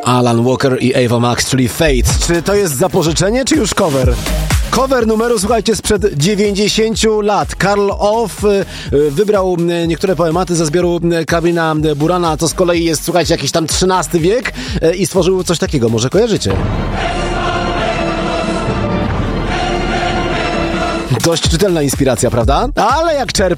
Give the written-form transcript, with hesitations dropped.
Alan Walker i Ava Max, czyli Fate. Czy to jest zapożyczenie, czy już cover? Cover numeru, słuchajcie, sprzed 90 lat. Karl Orff wybrał niektóre poematy ze zbioru Kevina Burana, to z kolei jest, słuchajcie, jakiś tam XIII wiek i stworzył coś takiego, może kojarzycie? Dość czytelna inspiracja, prawda? Ale jak czerpał